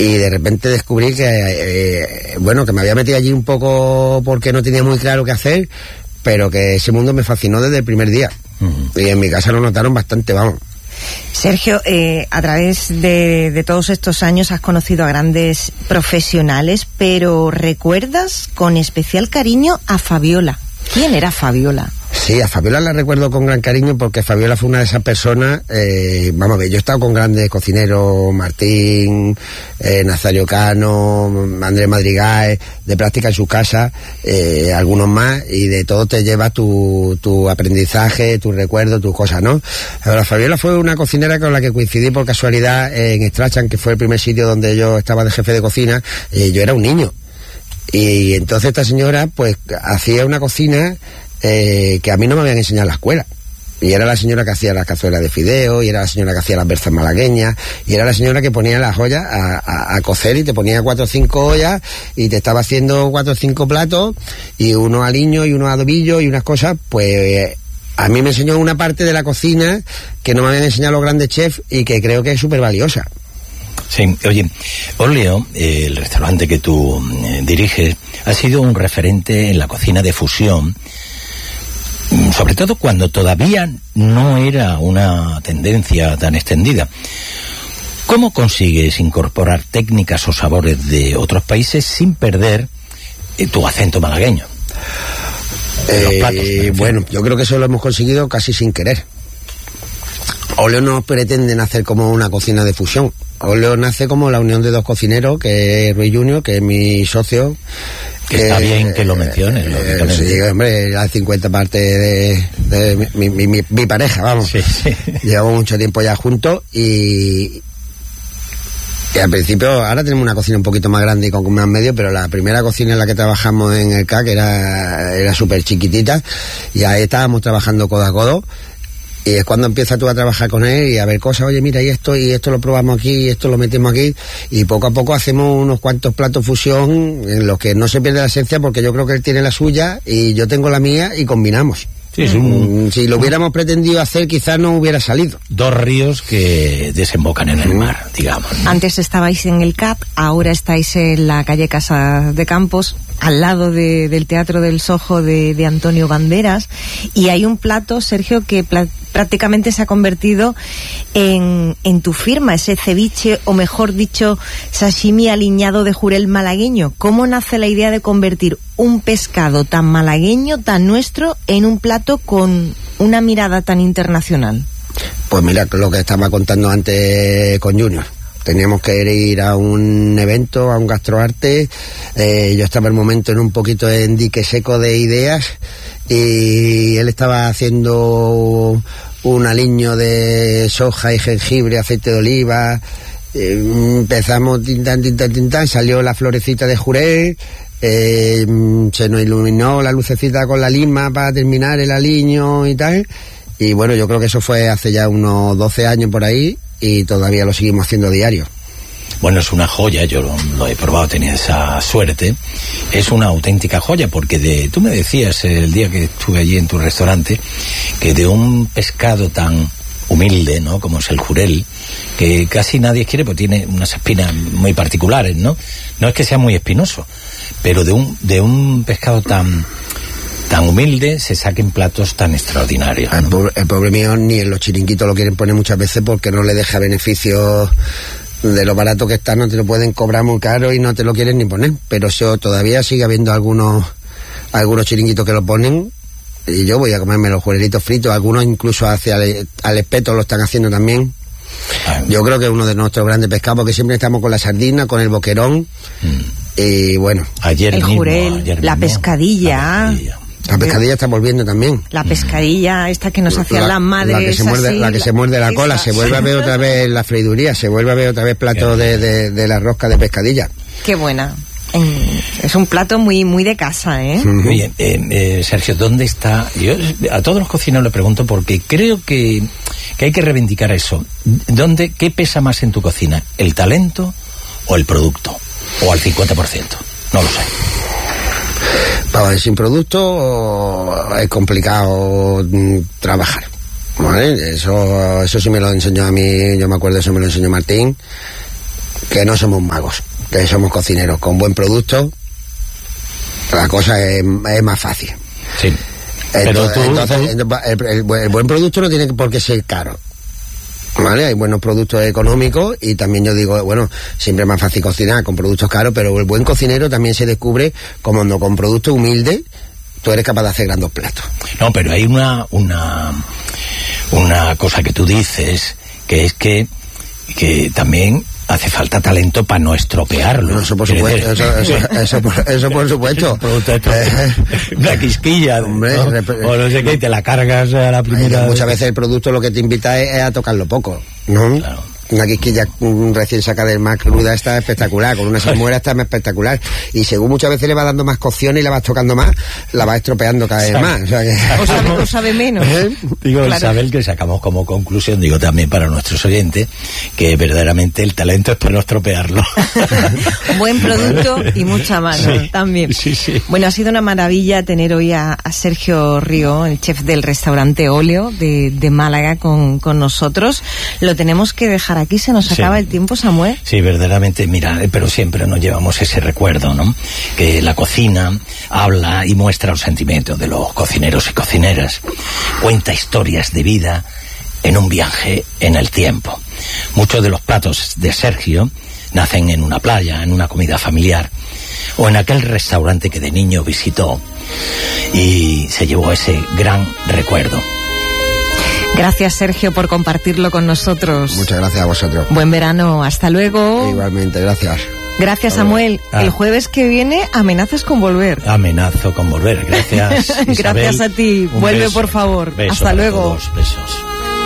Y de repente descubrí que, que me había metido allí un poco porque no tenía muy claro qué hacer, pero que ese mundo me fascinó desde el primer día. Y en mi casa lo notaron bastante, vamos. Sergio, a través de todos estos años has conocido a grandes profesionales, pero ¿recuerdas con especial cariño a Fabiola? ¿Quién era Fabiola? Sí, a Fabiola la recuerdo con gran cariño porque Fabiola fue una de esas personas, vamos a ver, yo he estado con grandes cocineros, Martín, Nazario Cano, Andrés Madrigal, de práctica en su casa, algunos más, y de todo te llevas tu aprendizaje, tu recuerdo, tus cosas, ¿no? Ahora, Fabiola fue una cocinera con la que coincidí por casualidad en Strachan, que fue el primer sitio donde yo estaba de jefe de cocina, yo era un niño. Y entonces esta señora, pues, hacía una cocina que a mí no me habían enseñado en la escuela. Y era la señora que hacía las cazuelas de fideo, y era la señora que hacía las berzas malagueñas, y era la señora que ponía las ollas a cocer, y te ponía 4 o 5 ollas, y te estaba haciendo 4 o 5 platos, y unos aliños, y unos adobillos, y unas cosas, pues... a mí me enseñó una parte de la cocina que no me habían enseñado los grandes chefs, y que creo que es súper valiosa. Sí, oye, Oleo, el restaurante que tú diriges, ha sido un referente en la cocina de fusión, sobre todo cuando todavía no era una tendencia tan extendida. ¿Cómo consigues incorporar técnicas o sabores de otros países sin perder tu acento malagueño? Los platos, bueno, yo creo que eso lo hemos conseguido casi sin querer. Oleo no pretenden hacer como una cocina de fusión. Oleo nace como la unión de dos cocineros, que es Ruiz Junior, que es mi socio. Que está bien que lo menciones, sí, hombre, la 50 parte de mi pareja, vamos. Sí, sí. Llevamos mucho tiempo ya juntos y al principio, ahora tenemos una cocina un poquito más grande y con más medio, pero la primera cocina en la que trabajamos en el CAC era súper chiquitita, y ahí estábamos trabajando codo a codo. Y es cuando empiezas tú a trabajar con él y a ver cosas, oye, mira, y esto lo probamos aquí, y esto lo metemos aquí, y poco a poco hacemos unos cuantos platos fusión en los que no se pierde la esencia, porque yo creo que él tiene la suya y yo tengo la mía y combinamos. Sí, si lo hubiéramos pretendido hacer, quizás no hubiera salido. Dos ríos que desembocan en el mar, digamos, ¿no? Antes estabais en el CAP, ahora estáis en la calle Casa de Campos, al lado del Teatro del Sojo de Antonio Banderas, y hay un plato, Sergio, que prácticamente se ha convertido en tu firma, ese ceviche, o mejor dicho, sashimi aliñado de jurel malagueño. ¿Cómo nace la idea de convertir un pescado tan malagueño, tan nuestro, en un plato con una mirada tan internacional? Pues mira, lo que estaba contando antes con Junior. Teníamos que ir a un evento, a un gastroarte. Yo estaba en el momento en un poquito en dique seco de ideas, y él estaba haciendo un aliño de soja y jengibre, aceite de oliva. Empezamos tintan, salió la florecita de jurel, se nos iluminó la lucecita con la lima para terminar el aliño y tal. Y bueno, yo creo que eso fue hace ya unos 12 años por ahí, y todavía lo seguimos haciendo diario. Bueno, es una joya, yo lo he probado, tenía esa suerte. Es una auténtica joya, porque tú me decías el día que estuve allí en tu restaurante, que de un pescado tan humilde, ¿no?, como es el jurel, que casi nadie quiere, porque tiene unas espinas muy particulares, ¿no? No es que sea muy espinoso, pero de un pescado tan humilde se saquen platos tan extraordinarios, ¿no? El pobre mío ni en los chiringuitos lo quieren poner muchas veces porque no le deja beneficios. De lo barato que está, no te lo pueden cobrar muy caro y no te lo quieren ni poner. Pero eso todavía sigue habiendo algunos chiringuitos que lo ponen, y yo voy a comerme los jurelitos fritos. Algunos incluso hacia al espeto lo están haciendo también. Yo creo que es uno de nuestros grandes pescados, porque siempre estamos con la sardina, con el boquerón. Y bueno, ayer el mismo, jurel, la pescadilla. La pescadilla está volviendo también. La pescadilla esta que nos hacían las madres. La que se muerde la cola. Se vuelve a ver otra vez la freiduría. Se vuelve a ver otra vez plato de la rosca de pescadilla. Qué buena. Es un plato muy muy de casa, ¿eh? Oye, Sergio, ¿dónde está? Yo a todos los cocineros le pregunto, porque creo que hay que reivindicar eso. ¿Qué pesa más en tu cocina? ¿El talento o el producto? ¿O al 50%? No lo sé. Sin producto es complicado trabajar, ¿vale? Eso sí me lo enseñó a mí, yo me acuerdo, eso me lo enseñó Martín. que no somos magos, que somos cocineros con buen producto. La cosa es más fácil. Sí. Entonces, el buen producto no tiene por qué ser caro. ¿Vale? Hay buenos productos económicos y también yo digo, bueno, siempre es más fácil cocinar con productos caros, pero el buen cocinero también se descubre como no, con productos humildes tú eres capaz de hacer grandes platos. No, pero hay una cosa que tú dices, que es que también hace falta talento para no estropearlo. No, eso por supuesto. Eso por supuesto. Una quisquilla, hombre, ¿no? O no sé qué, y te la cargas a la primera. Muchas veces el producto lo que te invita es a tocarlo poco, ¿no? Claro. Una quisquilla recién sacada del mar cruda está espectacular, con una salmuera está más espectacular, y según muchas veces le vas dando más cocción y la vas tocando más, la vas estropeando cada vez más. O sea que... o sabe menos. Digo, Claro. Isabel, que sacamos como conclusión, digo también para nuestros oyentes, que verdaderamente el talento es para no estropearlo. Buen producto y mucha mano también. Sí. Bueno, ha sido una maravilla tener hoy a Sergio Río, el chef del restaurante Óleo de Málaga, con nosotros. Lo tenemos que dejar aquí, se nos acaba el tiempo, Samuel. Sí, verdaderamente, mira, pero siempre nos llevamos ese recuerdo, ¿no? Que la cocina habla y muestra los sentimientos de los cocineros y cocineras. Cuenta historias de vida en un viaje en el tiempo. Muchos de los platos de Sergio nacen en una playa, en una comida familiar, o en aquel restaurante que de niño visitó y se llevó ese gran recuerdo. Gracias, Sergio, por compartirlo con nosotros. Muchas gracias a vosotros. Buen verano, hasta luego. Igualmente, gracias. Gracias, Samuel. El jueves que viene amenazas con volver. Amenazo con volver. Gracias, Isabel. Gracias a ti. Un Vuelve, beso. por favor. Beso Hasta para luego. todos. Besos.